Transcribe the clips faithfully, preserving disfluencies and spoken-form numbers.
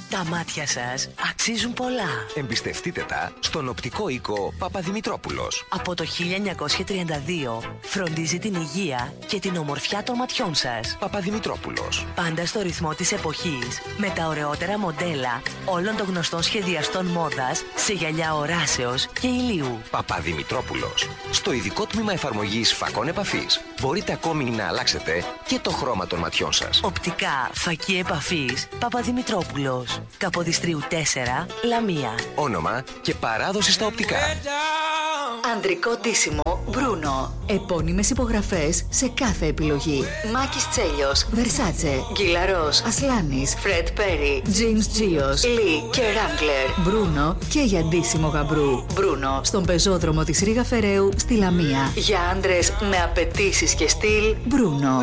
Τα μάτια σας αξίζουν πολλά. Εμπιστευτείτε τα στον οπτικό οίκο Παπαδημητρόπουλος. Από το χίλια εννιακόσια τριάντα δύο φροντίζει την υγεία και την ομορφιά των ματιών σας. Παπαδημητρόπουλος. Πάντα στο ρυθμό της εποχής, με τα ωραιότερα μοντέλα όλων των γνωστών σχεδιαστών μόδας σε γυαλιά οράσεως και ηλίου. Παπαδημητρόπουλος. Στο ειδικό τμήμα εφαρμογής φακών επαφής μπορείτε ακόμη να αλλάξετε και το χρώμα των ματιών σας. Οπτικά φακή επαφής Παπαδημητρόπουλος. Καποδιστρίου τέσσερα, Λαμία. Όνομα και παράδοση στα οπτικά. Ανδρικό ντύσιμο Μπρούνο. Επώνυμες υπογραφές σε κάθε επιλογή. Μάκης Τσέλιος, Βερσάτσε, Γκυλαρός, Ασλάνης, Φρεντ Πέρι, Τζέιμς Τζίος, Λί και Ράγκλερ. Μπρούνο και για ντύσιμο γαμπρού. Μπρούνο στον πεζόδρομο της Ρήγα Φεραίου στη Λαμία. Για άντρες με απαιτήσεις και στυλ, Μπρούνο.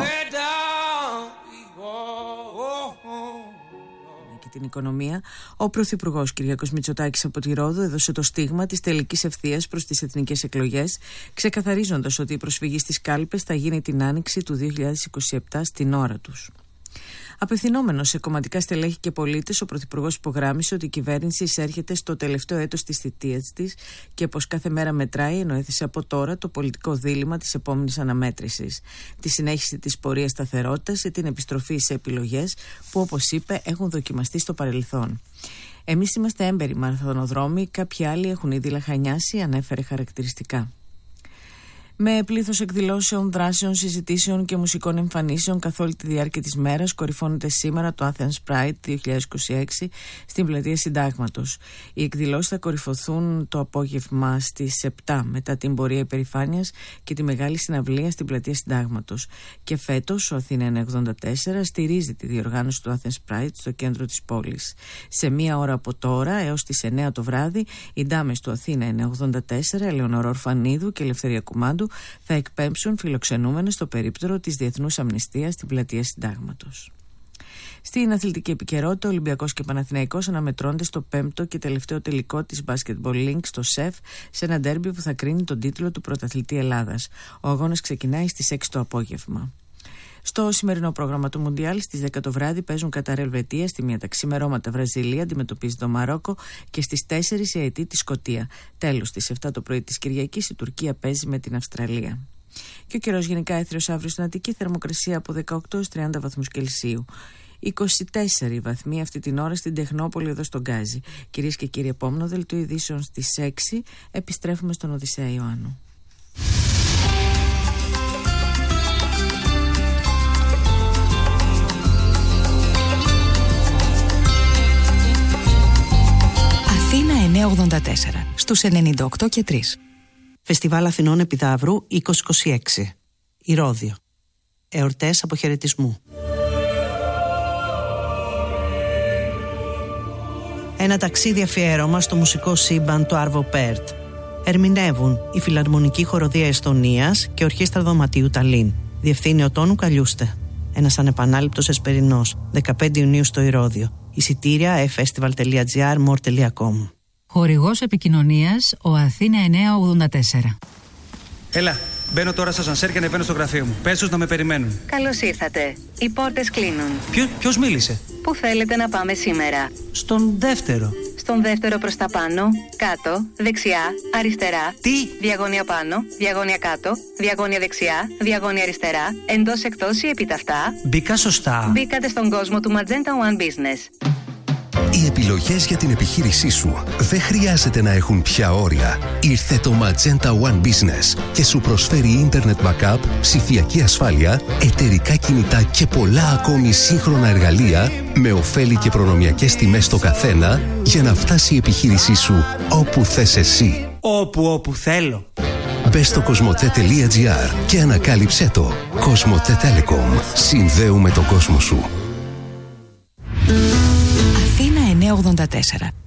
Την οικονομία, ο Πρωθυπουργός Κυριάκος Μητσοτάκης από τη Ρόδο έδωσε το στίγμα της τελικής ευθείας προς τις εθνικές εκλογές, ξεκαθαρίζοντας ότι η προσφυγή στις κάλπες θα γίνει την άνοιξη του δύο χιλιάδες είκοσι επτά στην ώρα τους. Απευθυνόμενος σε κομματικά στελέχη και πολίτες, ο Πρωθυπουργός υπογράμμισε ότι η κυβέρνηση εισέρχεται στο τελευταίο έτος της θητείας της και πως κάθε μέρα μετράει, ενώ έθεσε από τώρα το πολιτικό δίλημμα της επόμενης αναμέτρησης. Τη συνέχιση της πορείας σταθερότητας ή την επιστροφή σε επιλογές που, όπως είπε, έχουν δοκιμαστεί στο παρελθόν. Εμείς είμαστε έμπεροι μαραθωνοδρόμοι, κάποιοι άλλοι έχουν ήδη λαχανιάσει, ανέφερε χαρακτηριστικά. Με πλήθος εκδηλώσεων, δράσεων, συζητήσεων και μουσικών εμφανίσεων καθ' όλη τη διάρκεια της μέρας, κορυφώνεται σήμερα το Athens Pride δύο χιλιάδες είκοσι έξι στην πλατεία Συντάγματος. Οι εκδηλώσεις θα κορυφωθούν το απόγευμα στις επτά μετά την πορεία υπερηφάνειας και τη μεγάλη συναυλία στην πλατεία Συντάγματος. Και φέτος ο Αθήνα εννιακόσια ογδόντα τέσσερα στηρίζει τη διοργάνωση του Athens Pride στο κέντρο της πόλης. Σε μία ώρα από τώρα έως τις εννέα το βράδυ, οι ντάμες του Αθήνα εννιακόσια ογδόντα τέσσερα, Ελεονόρα Ορφανίδου και Ελευθερία Κουμάντου, θα εκπέμψουν φιλοξενούμενες στο περίπτερο της Διεθνούς Αμνηστίας στην πλατεία Συντάγματος. Στην αθλητική επικαιρότητα, ο Ολυμπιακός και Παναθηναϊκός αναμετρώνται στο πέμπτο και τελευταίο τελικό της Basketball Link στο ΣΕΦ, σε ένα ντέρμπι που θα κρίνει τον τίτλο του πρωταθλητή Ελλάδας. Ο αγώνας ξεκινάει στις έξι το απόγευμα. Στο σημερινό πρόγραμμα του Μουντιάλ στις δέκα το βράδυ παίζουν Κατάρ Ελβετία, στη μία τα ξημερώματα Βραζιλία αντιμετωπίζει το Μαρόκο και στις τέσσερις η Αιτή τη Σκωτία. Τέλος, στις επτά το πρωί της Κυριακής η Τουρκία παίζει με την Αυστραλία. Και ο καιρός γενικά έθριος αύριο στην Αττική, θερμοκρασία από δεκαοκτώ έως τριάντα βαθμούς Κελσίου. είκοσι τέσσερις βαθμοί αυτή την ώρα στην Τεχνόπολη εδώ στον Γκάζι. Κυρίες και κύριοι, επόμενο δελτίο ειδήσεων στις έξι, επιστρέφουμε στον Οδυσσέα Ιωάννου. Αθήνα εννιακόσια ογδόντα τέσσερα, στους ενενήντα οκτώ και τρία. Φεστιβάλ Αθηνών Επιδαύρου είκοσι είκοσι έξι. Ηρώδιο. Εορτές αποχαιρετισμού. Ένα ταξίδι αφιέρωμα στο μουσικό σύμπαν του Άρβο Πέρτ. Ερμηνεύουν η Φιλαρμονική Χοροδία Εστονίας και Ορχήστρα Δωματίου Ταλίν. Διευθύνει ο Τόνου Καλιούστε. Ένας ανεπανάληπτος εσπερινός, δεκαπέντε Ιουνίου στο Ηρώδιο. Εισιτήρια εφ φεστιβάλ τελεία τζι άρ μορ τελεία κομ. Χορηγός επικοινωνίας ο Αθήνα εννιακόσια ογδόντα τέσσερα. Έλα, μπαίνω τώρα στο σανσέρ και ανεβαίνω στο γραφείο μου. Πες τους να με περιμένουν. Καλώς ήρθατε. Οι πόρτες κλείνουν. Ποιο, ποιος μίλησε? Πού θέλετε να πάμε σήμερα? Στον δεύτερο. Στον δεύτερο προς τα πάνω, κάτω, δεξιά, αριστερά. Τι? Διαγώνια πάνω, διαγώνια κάτω, διαγώνια δεξιά, διαγώνια αριστερά, εντός εκτός ή επιταυτά. Μπήκα σωστά. Μπήκατε στον κόσμο του Magenta One Business. Οι επιλογές για την επιχείρησή σου δεν χρειάζεται να έχουν πια όρια. Ήρθε το Magenta One Business και σου προσφέρει Internet Backup, ψηφιακή ασφάλεια, εταιρικά κινητά και πολλά ακόμη σύγχρονα εργαλεία με ωφέλη και προνομιακές τιμές στο καθένα για να φτάσει η επιχείρησή σου όπου θες εσύ. Όπου όπου θέλω. Μπες στο κοσμοτέ τελεία τζι άρ και ανακάλυψέ το. Κοσμοτέ Telecom. Συνδέουμε τον κόσμο σου. Αθήνα εννιακόσια ογδόντα τέσσερα.